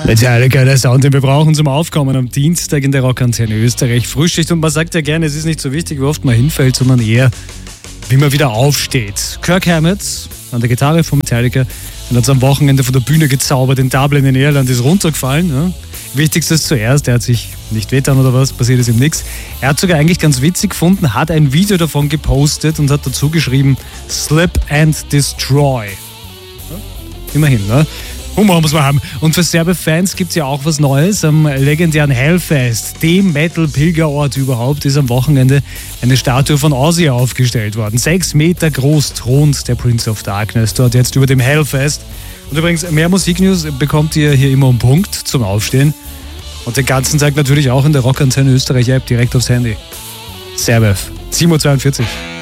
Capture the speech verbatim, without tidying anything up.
Metallica, der Sound, den wir brauchen zum Aufkommen am Dienstag in der Rockantenne Österreich. Frühschicht, und man sagt ja gerne, es ist nicht so wichtig, wie oft man hinfällt, sondern eher, wie man wieder aufsteht. Kirk Hammett an der Gitarre von Metallica, den hat es am Wochenende von der Bühne gezaubert in Dublin in Irland, ist runtergefallen. Ja. Wichtigstes zuerst, er hat sich nicht wehgetan oder was, passiert ist ihm nichts. Er hat sogar eigentlich ganz witzig gefunden, hat ein Video davon gepostet und hat dazu geschrieben, Slip and Destroy. Ja. Immerhin, ne? Humor muss man haben. Und für Serbe-Fans gibt es ja auch was Neues. Am legendären Hellfest, dem Metal-Pilgerort überhaupt, ist am Wochenende eine Statue von Ozzy aufgestellt worden. Sechs Meter groß thront der Prince of Darkness dort jetzt über dem Hellfest. Und übrigens, mehr Musiknews bekommt ihr hier immer um Punkt zum Aufstehen. Und den ganzen Tag natürlich auch in der Rockantenne Österreich App direkt aufs Handy. Serbev, sieben Uhr zweiundvierzig.